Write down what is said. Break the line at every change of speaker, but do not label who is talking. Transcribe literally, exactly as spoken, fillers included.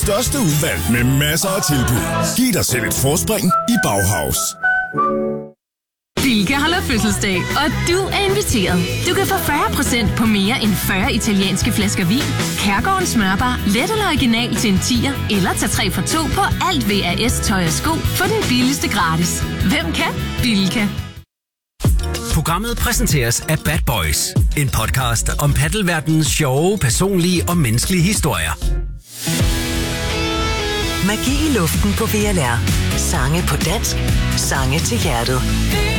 Største udvalg med masser af tilbud. Giv dig selv et forspring i Bauhaus.
Bilka holder fødselsdag, og du er inviteret. Du kan få fyrre procent på mere end fyrre italienske flasker vin, Kærgårdens smørbar, let eller original til en tier, eller tag tre for to på alt V A S tøj og sko for den billigste gratis. Hvem kan? Bilka.
Programmet præsenteres af Bad Boys, en podcast om paddelverdenens sjove, personlige og menneskelige historier.
Magi i luften på V L R. Sange på dansk. Sange til hjertet.